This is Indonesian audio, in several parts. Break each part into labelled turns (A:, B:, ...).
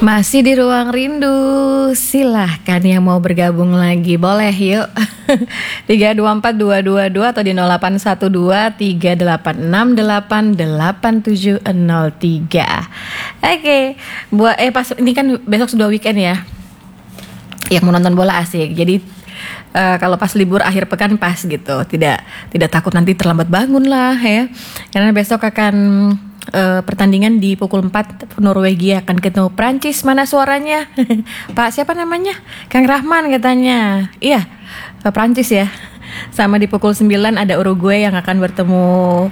A: Masih di ruang rindu, silahkan yang mau bergabung lagi, boleh yuk. 324222 atau di 0812-386-8803. Oke, pas ini kan besok sudah weekend ya. Yang mau nonton bola asik. Jadi kalau pas libur akhir pekan pas gitu, tidak takut nanti terlambat bangun lah ya. Karena besok akan pertandingan di pukul 4 Norwegia akan ketemu Prancis. Mana suaranya? Pak siapa namanya? Kang Rahman katanya. Iya, Prancis ya. Sama di pukul 9 ada Uruguay yang akan bertemu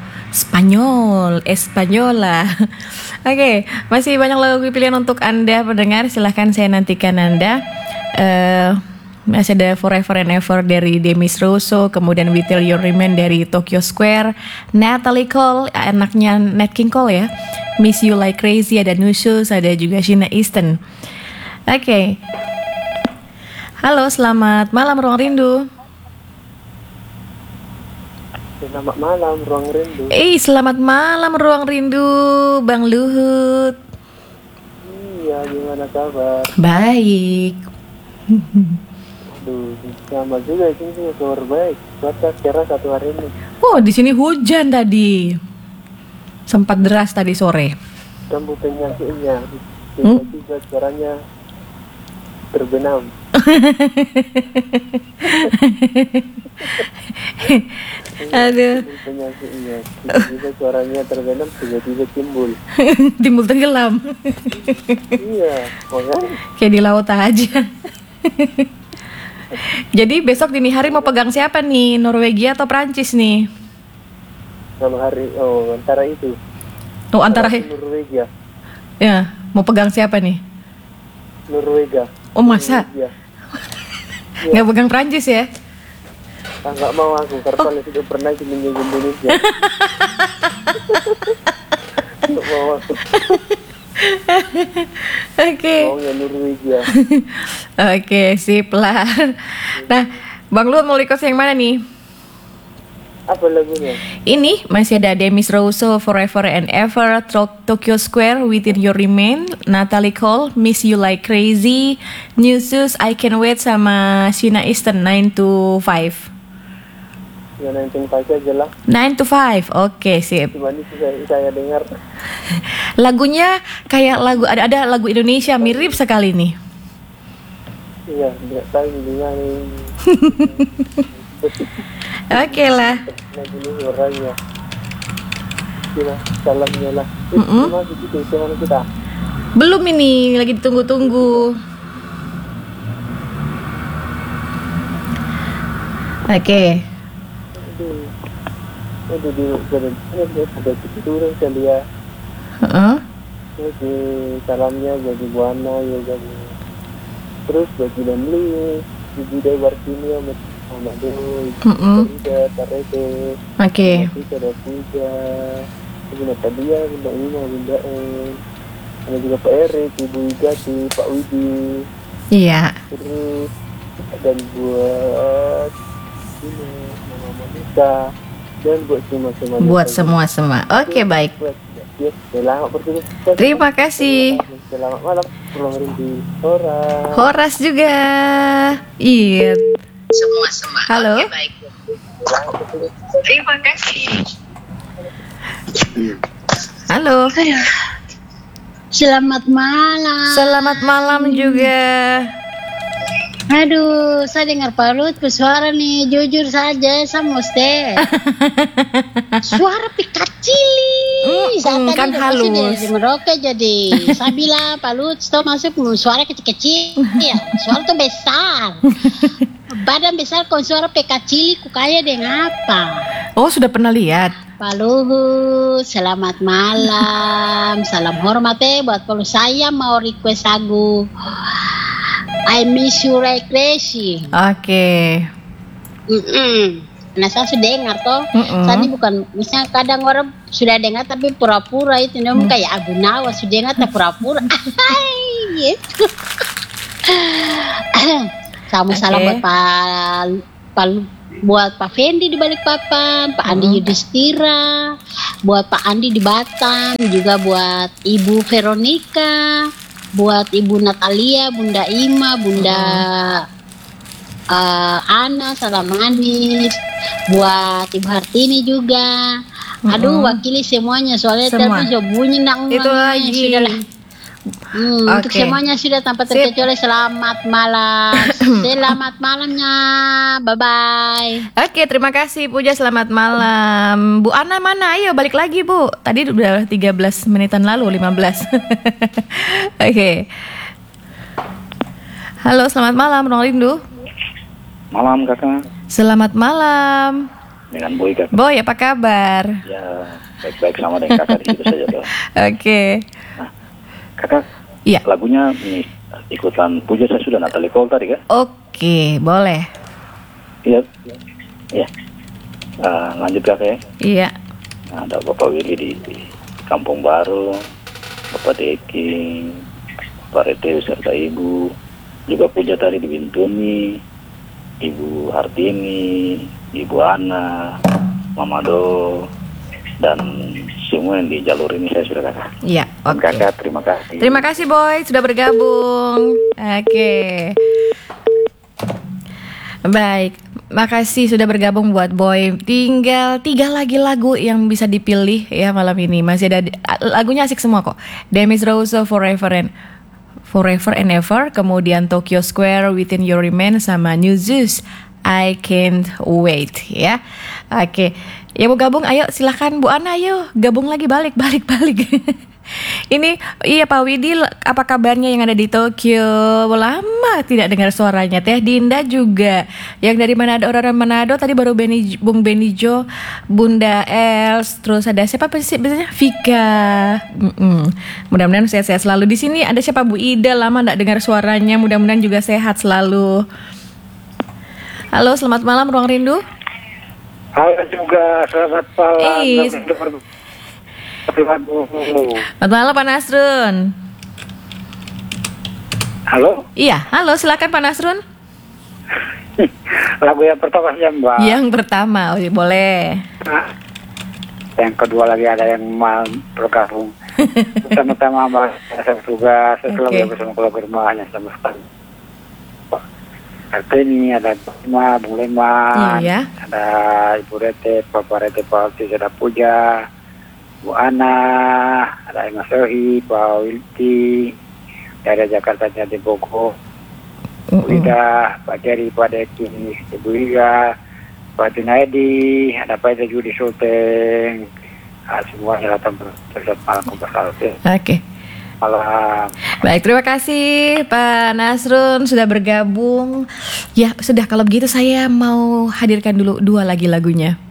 A: Espanyola. Oke, masih banyak lagu pilihan untuk Anda pendengar. Silahkan saya nantikan Anda. Masih ada Forever and Ever dari Demis Rousseau, kemudian We Till You Remain dari Tokyo Square, Natalie Cole, anaknya Nat King Cole ya, Miss You Like Crazy, ada Nusus, ada juga Sheena Easton. Oke. Halo, selamat malam Ruang Rindu.
B: Selamat malam Ruang Rindu.
A: Selamat malam Ruang Rindu, Bang Luhut.
B: Iya, gimana kabar?
A: Baik.
B: Aduh, sama juga sini kabar baik. Cuaca cerah satu hari ini.
A: Oh, di sini hujan tadi. Sempat deras tadi sore.
B: Kamu penyakitnya, tiba-tiba suaranya terbenam.
A: Aduh.
B: Penyakitnya, tiba-tiba suaranya terbenam, tiba-tiba timbul.
A: Timbul tenggelam.
B: Iya, makanya.
A: Kayak di laut aja. Jadi besok dini hari mau pegang siapa nih? Norwegia atau Prancis nih?
B: Malam hari, antara itu.
A: Oh, antara
B: Norwegia.
A: Ya, mau pegang siapa nih?
B: Norwegia.
A: Oh, masa?
B: Norwegia.
A: Nggak pegang Prancis ya?
B: Nggak mau aku, karena sudah pernah ke Indonesia. Nggak mau aku.
A: Oke.
B: Maunya Norwegia.
A: Oke, sip lah. Nah, Bang Luhut mau request yang mana nih?
B: Apa lagunya?
A: Ini masih ada Demis Rousseau, Forever and Ever, Tokyo Square, Within Your Remain, Natalie Cole, Miss You Like Crazy, Nusus, I Can Wait, sama Sheena Easton, 9 to 5.
B: Ya, 9 to 5 aja lah.
A: 9 to 5, oke, sip.
B: Cuma ini saya dengar.
A: Lagunya kayak ada lagu Indonesia mirip sekali nih.
B: Iya, tidak tahu dengan
A: Oke lah.
B: lagu ini orangnya. Gila, salamnya lah. Gimana kita?
A: Belum ini, lagi ditunggu-tunggu. Oke.
B: Aduh, di ada tiduran kali ya. Jadi salamnya bagi Buana ya, bagi terus bagi Damli, bagi Dewa Barcinia, Muhammad Dewi, Ida, Tarete,
A: Oke.
B: ada Puja, Bunda Tadia, Bunda Ima, Bunda ada juga Pak Erik, Ibu Igati, Pak Widi,
A: Iya.
B: terus dan buat ini Mama Monica dan buat semua.
A: Oke, baik.
B: Selamat bertugas.
A: Terima kasih.
B: Selamat malam. Ruang Rindu.
A: Horas juga. Iya.
C: Semua.
A: Halo.
C: Oke, baik. Terima kasih.
A: Halo.
C: Selamat malam.
A: Selamat malam juga.
C: Aduh, saya dengar Pak Lut bersuara nih, jujur saja, saya mesti. Suara pikacili.
A: Kan halus.
C: Di Merauke jadi. Saya bilang Pak Lut, stop masuk suara kecil-kecil. Ya, suara tuh besar. Badan besar kalau suara pikacili, kukaya dengan apa?
A: Oh, sudah pernah lihat?
C: Pak Luhut, selamat malam. Salam hormat buat kalau saya mau request lagu I Miss You Like Crazy.
A: Oke.
C: Nah, saya sudah dengar toh. Tadi bukan, misalnya kadang orang sudah dengar tapi pura-pura itu namanya kayak Abu Nawas sudah dengar tapi pura-pura. Gitu. Sama salam buat Pak Fendi di Balikpapan, Pak Andi Yudhistira, buat Pak Andi di Batam, juga buat Ibu Veronica, buat Ibu Natalia, Bunda Ima, Bunda Ana, salam manis, buat Ibu Hartini juga. Aduh, wakili semuanya soalnya telepon sudah bunyi
A: Itu lagi.
C: Sudahlah. Untuk semuanya sudah tanpa terkecuali selamat malam. Selamat malamnya. Bye bye.
A: Oke, terima kasih Puja, selamat malam. Bu Ana mana? Ayo balik lagi, Bu. Tadi udah 13 menitan lalu, 15. Oke. Halo, selamat malam Ruang Rindu.
D: Malam kakak.
A: Selamat malam.
D: Dengan Boy kakak.
A: Boy, apa kabar?
D: Ya, baik-baik sama dengan kakak di situ saja tuh.
A: Oke.
D: Nah, kakak,
A: Iya.
D: lagunya ini ikutan Puja saya sudah Natalie Cole tadi kan?
A: Oke, boleh.
D: Iya. Iya. Lanjut kakak ya.
A: Iya.
D: Nah, ada Bapak Willy di Kampung Baru, Bapak Deki, Bapak Rete serta Ibu, juga Puja tadi di Bintuni, Ibu Hartini, Ibu Ana, Mama Do, dan semua yang di jalur ini saya sudah kakak.
A: Iya, oke.
D: Kakak, terima kasih.
A: Terima kasih Boy sudah bergabung. Oke. Baik, makasih sudah bergabung buat Boy. Tinggal 3 lagi lagu yang bisa dipilih ya malam ini. Masih ada lagunya asik semua kok. Demis Rousseau Forever and Ever, kemudian Tokyo Square, Within Your Remains, sama New Zeus, I Can't Wait ya. Oke, ya mau gabung ayo silahkan Bu Ana, ayo gabung lagi, balik. Ini iya Pak Widi, apa kabarnya yang ada di Tokyo? Lama tidak dengar suaranya. Teh Dinda juga yang dari Manado, orang Manado tadi baru Bung Benijo, Bunda Els, terus ada siapa sih biasanya? Vika. Mudah-mudahan sehat-sehat selalu. Di sini ada siapa? Bu Ida, lama tidak dengar suaranya. Mudah-mudahan juga sehat selalu. Halo, selamat malam Ruang Rindu.
B: Halo juga, selamat malam.
A: Selamat malam Pak Nasrun.
B: Halo?
A: Iya, halo silakan Pak Nasrun.
B: Lagu yang pertama saja Mbak.
A: Yang pertama, oh, boleh.
B: Yang kedua lagi ada yang mau bergabung. Pertama-tama Mbak, saya tugas, saya selalu bersama keluarga rumahnya sama sekali. Artini, ada Bima, Bung Leman,
A: iya.
B: Ada Ibu Rete, Bapak Rete, Pak Alti, ada Puja, Bu Ana, ada Mas Sohi, Pak Wilti, dari Jakarta di Bogor, Bu Ida, Pak Jerry, Pak Deki, Ibu Iga, Pak Junaidi, ada Pak Ida Judi Sulteng, semuanya datang bersama malam bersama.
A: Oke.
B: Malam.
A: Baik, terima kasih Pak Nasrun sudah bergabung. Ya sudah, kalau begitu saya mau hadirkan dulu 2 lagi lagunya.